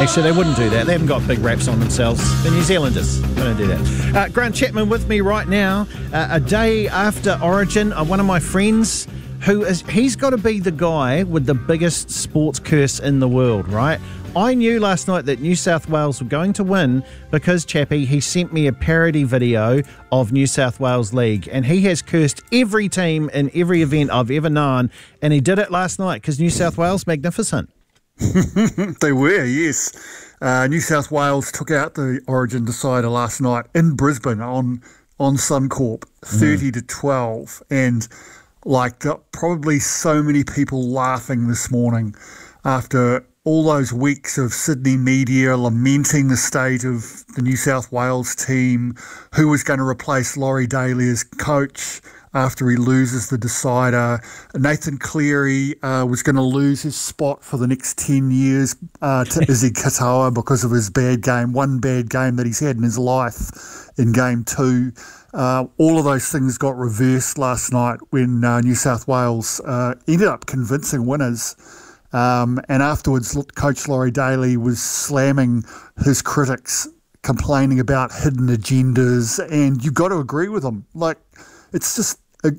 Actually, they wouldn't do that. They haven't got big raps on themselves. The New Zealanders, they don't do that. Grant Chapman with me right now. A day after Origin, one of my friends, he's got to be the guy with the biggest sports curse in the world, right? I knew last night that New South Wales were going to win because, Chappie, he sent me a parody video of New South Wales League, and he has cursed every team in every event I've ever known, and he did it last night because New South Wales magnificent. They were, yes. New South Wales took out the Origin decider last night in Brisbane on Suncorp, 30-12, and probably so many people laughing this morning after all those weeks of Sydney media lamenting the state of the New South Wales team, who was going to replace Laurie Daly as coach after he loses the decider. Nathan Cleary was going to lose his spot for the next 10 years to Izzy Katoa because of his one bad game that he's had in his life in Game 2. All of those things got reversed last night when New South Wales ended up convincing winners. And afterwards, Coach Laurie Daly was slamming his critics, complaining about hidden agendas, and you've got to agree with him. It's just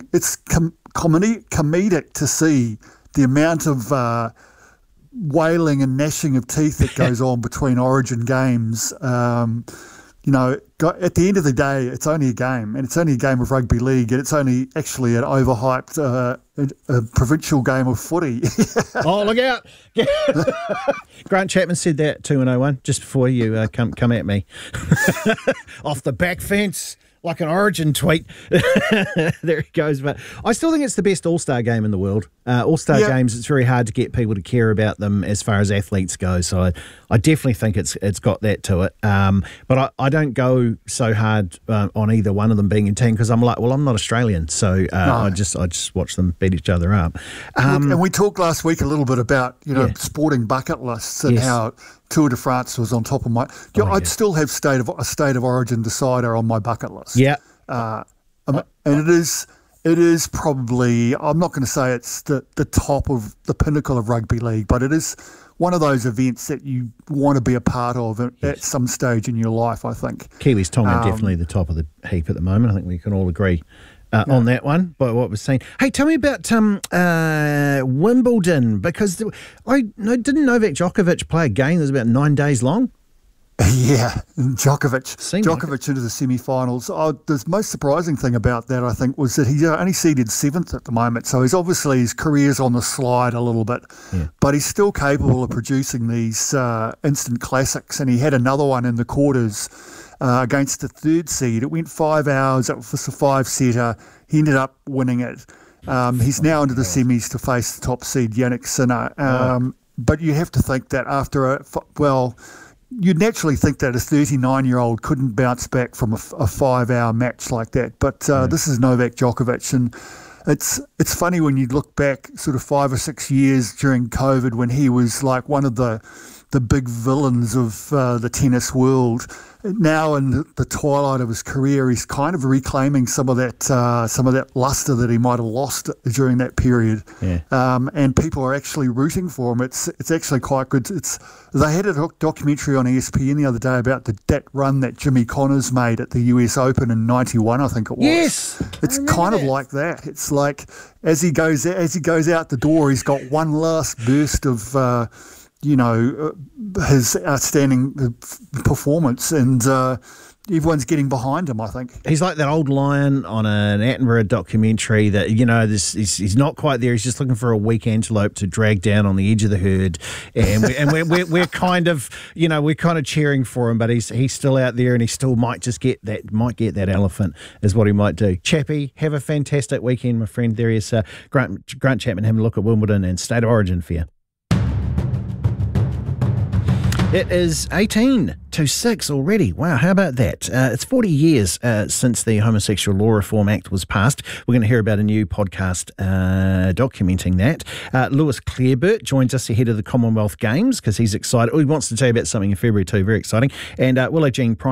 comedic to see the amount of wailing and gnashing of teeth that goes on between Origin games. At the end of the day, it's only a game, and it's only a game of rugby league, and it's only actually an overhyped a provincial game of footy. Oh, look out. Grant Chapman said that 2-1 just before you come at me. Off the back fence. Like an Origin tweet. There he goes. But I still think it's the best All-Star game in the world. All-Star games, it's very hard to get people to care about them as far as athletes go. So I definitely think it's got that to it. But I don't go so hard on either one of them being in team because I'm like, well, I'm not Australian. So no. I just watch them beat each other up. And we talked last week a little bit about, sporting bucket lists and how Tour de France was on top of my... I'd still have a State of Origin decider on my bucket list. Yeah. And it is probably... I'm not going to say it's the top of the pinnacle of rugby league, but it is one of those events that you want to be a part of at some stage in your life, I think. Kiwis Tonga definitely the top of the heap at the moment. I think we can all agree on that one, by what we're saying. Hey, tell me about Wimbledon, because didn't Novak Djokovic play a game that was about 9 days long? Yeah, Djokovic into the semi-finals. The most surprising thing about that, I think, was that he's only seeded 7th at the moment, so his career's on the slide a little bit, but he's still capable of producing these instant classics, and he had another one in the quarters against the 3rd seed. It went 5 hours. It was a 5-setter. He ended up winning it. He's now into the semis to face the top seed, Yannick Sinner. But you have to think that you'd naturally think that a 39-year-old couldn't bounce back from a 5-hour match like that. But this is Novak Djokovic, and it's funny when you look back sort of 5 or 6 years during COVID when he was like one of the big villains of the tennis world. Now in the twilight of his career, he's kind of reclaiming some of that luster that he might have lost during that period. Yeah. And people are actually rooting for him. It's actually quite good. They had a documentary on ESPN the other day about that run that Jimmy Connors made at the US Open in '91, I think it was. Yes, it's kind of like that. It's like as he goes out the door, he's got one last burst of his outstanding performance, and everyone's getting behind him, I think. He's like that old lion on an Attenborough documentary that, he's not quite there. He's just looking for a weak antelope to drag down on the edge of the herd. And we're kind of, we're kind of cheering for him, but he's still out there and he still might get that elephant is what he might do. Chappie, have a fantastic weekend, my friend. There is Grant Chapman having a look at Wimbledon and State of Origin for you. It is 18 to 6 already. Wow, how about that? It's 40 years since the Homosexual Law Reform Act was passed. We're going to hear about a new podcast documenting that. Lewis Clareburt joins us ahead of the Commonwealth Games because he's excited. He wants to tell you about something in February too, very exciting. And Willow Jean Prime